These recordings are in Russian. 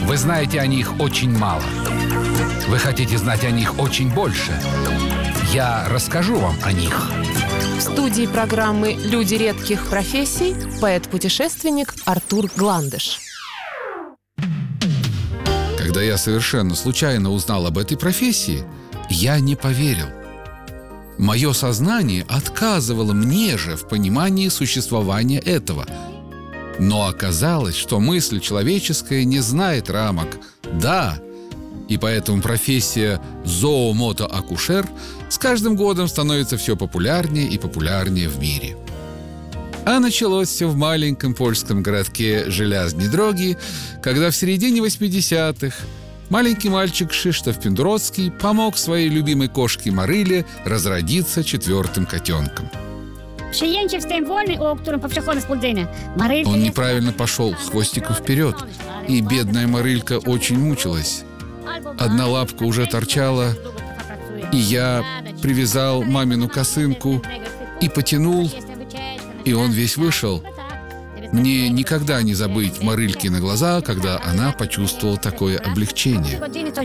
Вы знаете о них очень мало. Вы хотите знать о них очень больше. Я расскажу вам о них. В студии программы «Люди редких профессий» поэт-путешественник Артур Гландыш. Когда я совершенно случайно узнал об этой профессии, я не поверил. Мое сознание отказывало мне же в понимании существования этого. Но оказалось, что мысль человеческая не знает рамок. Да, и поэтому профессия зоомото-акушер с каждым годом становится все популярнее и популярнее в мире. А началось все в маленьком польском городке Железные Дроги, когда в середине 80-х маленький мальчик Krzysztof Penderecki помог своей любимой кошке Марыле разродиться четвертым котенком. Он неправильно пошел хвостиком вперед, и бедная Марылька очень мучилась. Одна лапка уже торчала, и я привязал мамину косынку и потянул, и он весь вышел. Мне никогда не забыть Марылькины глаза, когда она почувствовала такое облегчение.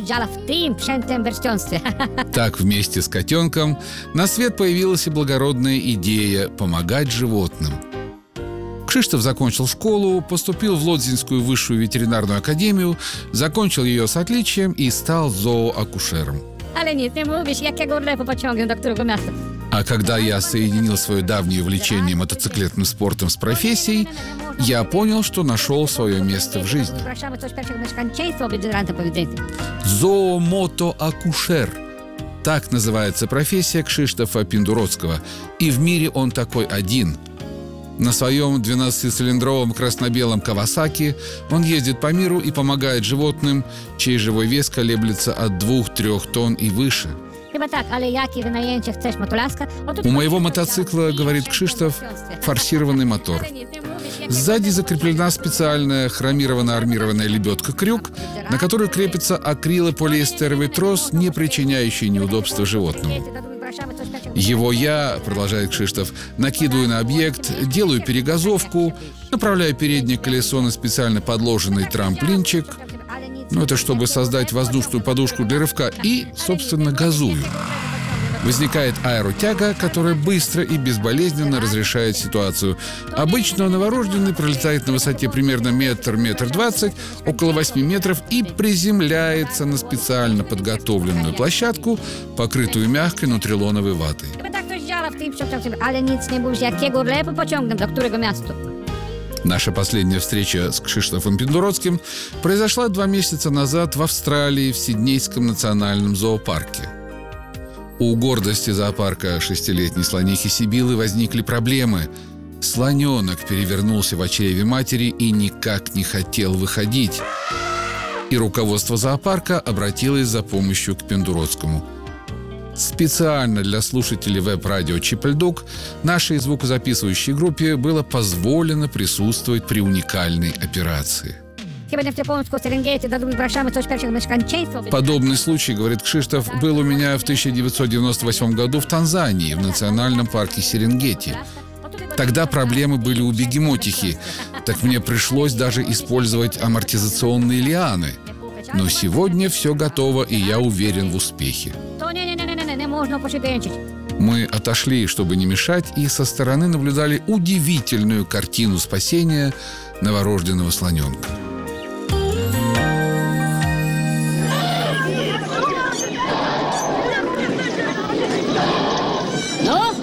Так вместе с котенком на свет появилась и благородная идея помогать животным. Krzysztof закончил школу, поступил в Лодзинскую высшую ветеринарную академию, закончил ее с отличием и стал зооакушером. А когда я соединил свое давнее увлечение мотоциклетным спортом с профессией, я понял, что нашел свое место в жизни. Зоомото-акушер. Так называется профессия Krzysztofa Pendereckiego. И в мире он такой один. На своем 12-цилиндровом красно-белом Кавасаки он ездит по миру и помогает животным, чей живой вес колеблется от 2-3 тонн и выше. У моего мотоцикла, говорит Krzysztof, форсированный мотор. Сзади закреплена специальная хромированно-армированная лебедка-крюк, на которую крепится акрилополиэстеровый трос, не причиняющий неудобства животному. Его я, продолжает Krzysztof, накидываю на объект, делаю перегазовку, направляю переднее колесо на специально подложенный трамплинчик, это чтобы создать воздушную подушку для рывка, и, собственно, газую. Возникает аэротяга, которая быстро и безболезненно разрешает ситуацию. Обычно новорожденный пролетает на высоте примерно метр 20, около 8 метров, и приземляется на специально подготовленную площадку, покрытую мягкой нутрилоновой ватой. Наша последняя встреча с Krzysztofem Pendereckim произошла 2 месяца назад в Австралии, в Сиднейском национальном зоопарке. У гордости зоопарка 6-летней слонихи Сибилы возникли проблемы. Слоненок перевернулся в чреве матери и никак не хотел выходить. И руководство зоопарка обратилось за помощью к Pendereckiemu. Специально для слушателей веб-радио Чипельдук нашей звукозаписывающей группе было позволено присутствовать при уникальной операции. Подобный случай, говорит Krzysztof, был у меня в 1998 году в Танзании, в национальном парке Серенгети. Тогда проблемы были у бегемотихи, так мне пришлось даже использовать амортизационные лианы. Но сегодня все готово, и я уверен в успехе. Мы отошли, чтобы не мешать, и со стороны наблюдали удивительную картину спасения новорожденного слоненка. Ну,